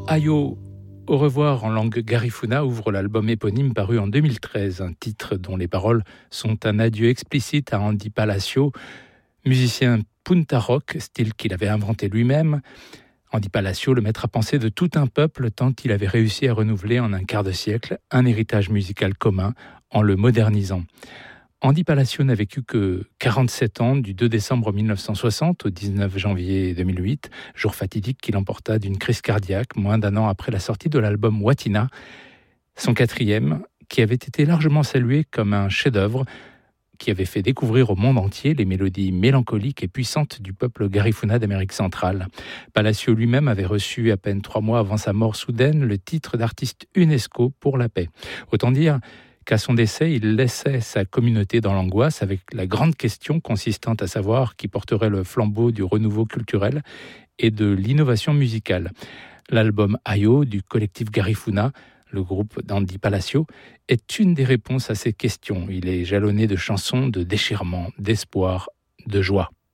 Ayo, au revoir en langue garifuna ouvre l'album éponyme paru en 2013, un titre dont les paroles sont un adieu explicite à Andy Palacio, musicien punta rock, style qu'il avait inventé lui-même. Andy Palacio, le maître à penser de tout un peuple, tant il avait réussi à renouveler en un quart de siècle un héritage musical commun en le modernisant. Andy Palacio n'a vécu que 47 ans, du 2 décembre 1960 au 19 janvier 2008, jour fatidique qu'il emporta d'une crise cardiaque, moins d'un an après la sortie de l'album Watina, son quatrième, qui avait été largement salué comme un chef-d'œuvre, qui avait fait découvrir au monde entier les mélodies mélancoliques et puissantes du peuple garifuna d'Amérique centrale. Palacio lui-même avait reçu, à peine 3 mois avant sa mort soudaine, le titre d'artiste UNESCO pour la paix. Autant dire qu'à son décès, il laissait sa communauté dans l'angoisse avec la grande question consistant à savoir qui porterait le flambeau du renouveau culturel et de l'innovation musicale. L'album Ayo du collectif Garifuna, le groupe d'Andy Palacio, est une des réponses à ces questions. Il est jalonné de chansons de déchirement, d'espoir, de joie.